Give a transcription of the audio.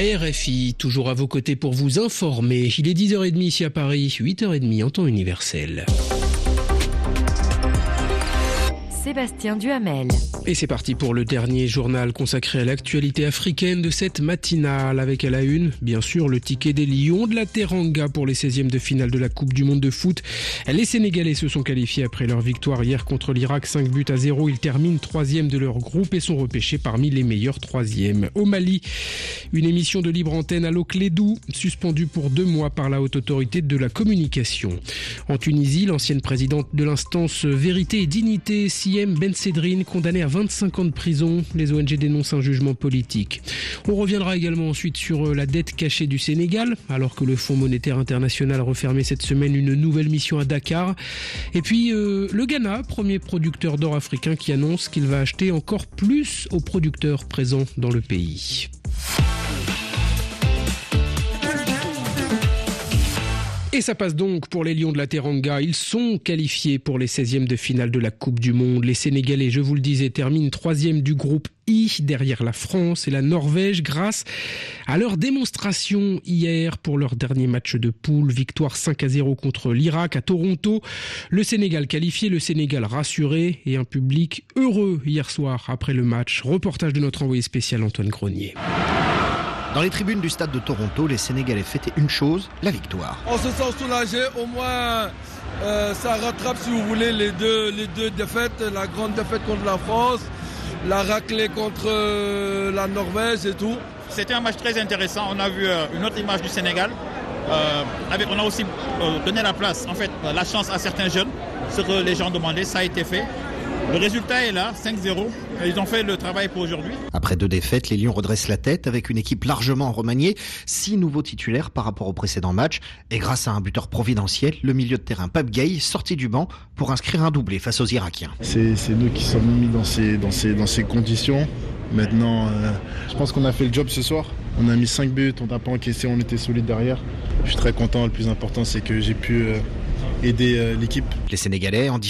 RFI, toujours à vos côtés pour vous informer. Il est 10h30 ici à Paris, 8h30 en temps universel. Sébastien Duhamel. Et c'est parti pour le dernier journal consacré à l'actualité africaine de cette matinale, avec à la une, bien sûr, le ticket des Lions de la Teranga pour les 16e de finale de la Coupe du Monde de foot. Les Sénégalais se sont qualifiés après leur victoire hier contre l'Irak, 5-0. Ils terminent 3e de leur groupe et sont repêchés parmi les meilleurs 3e. Au Mali, une émission de libre antenne à l'Oclédou, suspendue pour 2 mois par la Haute Autorité de la Communication. En Tunisie, l'ancienne présidente de l'instance Vérité et Dignité, Siem Ben Sedrine, condamnée à 25 ans de prison. Les ONG dénoncent un jugement politique. On reviendra également ensuite sur la dette cachée du Sénégal, alors que le Fonds monétaire international a refermé cette semaine une nouvelle mission à Dakar. Et puis le Ghana, premier producteur d'or africain, qui annonce qu'il va acheter encore plus aux producteurs présents dans le pays. Et ça passe donc pour les Lions de la Teranga. Ils sont qualifiés pour les 16e de finale de la Coupe du Monde. Les Sénégalais, je vous le disais, terminent 3e du groupe I, derrière la France et la Norvège, grâce à leur démonstration hier pour leur dernier match de poule. Victoire 5-0 contre l'Irak à Toronto. Le Sénégal qualifié, le Sénégal rassuré et un public heureux hier soir après le match. Reportage de notre envoyé spécial Antoine Grenier. Dans les tribunes du stade de Toronto, les Sénégalais fêtaient une chose, la victoire. On se sent soulagé, au moins ça rattrape, si vous voulez, les deux défaites, la grande défaite contre la France, la raclée contre la Norvège et tout. C'était un match très intéressant, on a vu une autre image du Sénégal. On a aussi donné la place, en fait, la chance à certains jeunes, ce que les gens demandaient, ça a été fait. Le résultat est là, 5-0. Ils ont fait le travail pour aujourd'hui. Après 2 défaites, les Lions redressent la tête avec une équipe largement remaniée, 6 nouveaux titulaires par rapport au précédent match. Et grâce à un buteur providentiel, le milieu de terrain Pape Gueye sorti du banc pour inscrire un doublé face aux Irakiens. C'est nous qui sommes mis dans ces conditions. Maintenant, je pense qu'on a fait le job ce soir. On a mis 5 buts, on n'a pas encaissé, on était solide derrière. Je suis très content, le plus important c'est que j'ai pu aider l'équipe. Les Sénégalais en